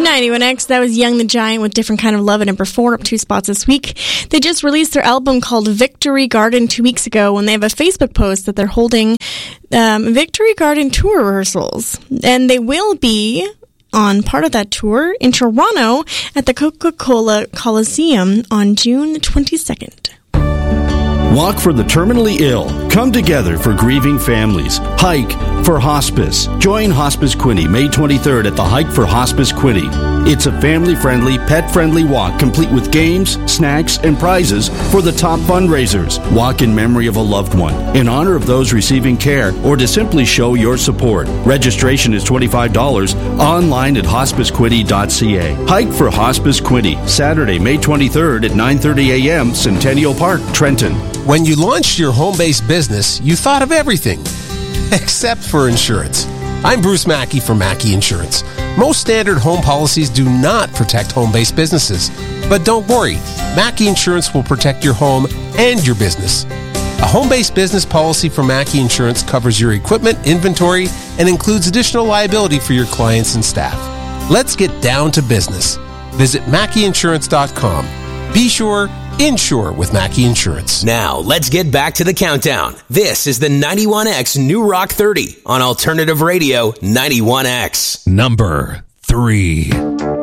91X, that was Young the Giant with Different Kind of Love, and number 4 up 2 spots this week. They just released their album called Victory Garden 2 weeks ago, and they have a Facebook post that they're holding Victory Garden tour rehearsals. And they will be on part of that tour in Toronto at the Coca-Cola Coliseum on June 22nd. Walk for the terminally ill. Come together for grieving families. Hike for Hospice. Join Hospice Quinte May 23rd at the Hike for Hospice Quinte. It's a family-friendly, pet-friendly walk complete with games, snacks, and prizes for the top fundraisers. Walk in memory of a loved one, in honor of those receiving care, or to simply show your support. Registration is $25 online at hospicequinte.ca. Hike for Hospice Quinte, Saturday, May 23rd at 9:30 a.m., Centennial Park, Trenton. When you launched your home-based business, you thought of everything, except for insurance. I'm Bruce Mackey from Mackey Insurance. Most standard home policies do not protect home-based businesses. But don't worry, Mackey Insurance will protect your home and your business. A home-based business policy from Mackey Insurance covers your equipment, inventory, and includes additional liability for your clients and staff. Let's get down to business. Visit MackeyInsurance.com. Be sure, insure with Mackey Insurance. Now, let's get back to the countdown. This is the 91X New Rock 30 on Alternative Radio 91X. Number 3.